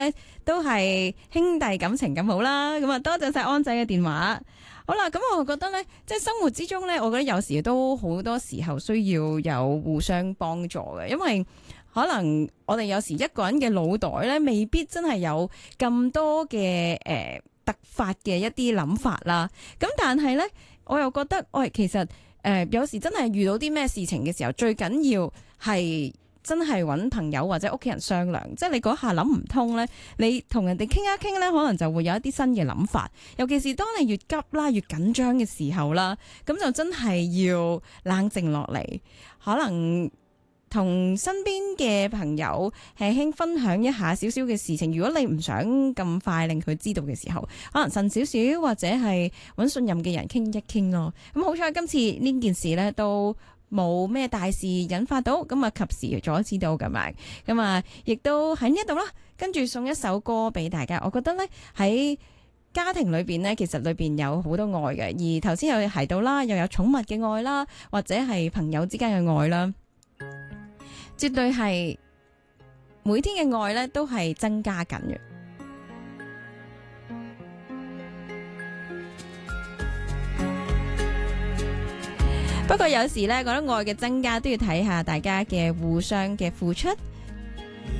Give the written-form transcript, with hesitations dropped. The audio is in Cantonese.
都係兄弟感情咁好啦。咁啊，多謝晒安仔嘅電話。好啦，咁我覺得呢，即係生活之中呢，我覺得有時都好多時候需要有互相幫助嘅，因為可能我哋有時一個人嘅腦袋呢，未必真係有咁多嘅突發嘅一啲諗法啦。咁但係呢，我又覺得，其實有時真係遇到啲咩事情嘅時候，最緊要係真係揾朋友或者屋企人商量，即係你嗰下諗唔通呢，你同人哋傾一傾呢，可能就會有一啲新嘅諗法。尤其是當你越急啦、越緊張嘅時候啦，咁就真係要冷靜落嚟，可能同身邊嘅朋友輕輕分享一下少少嘅事情。如果你唔想咁快令佢知道嘅時候，可能慎少少，或者係揾信任嘅人傾一傾咯。咁好彩今次呢件事呢都冇咩大事引發到，咁啊及時阻止到咁樣，咁啊亦都喺呢度啦。跟住送一首歌俾大家，我覺得呢，喺家庭裏邊呢，其實裏邊有好多愛嘅，而頭先有提到啦，又有寵物嘅愛啦，或者係朋友之間嘅愛啦，絕對係每天嘅愛呢都係增加緊嘅。不過有時呢，覺得愛嘅增加都要睇下大家嘅互相嘅付出。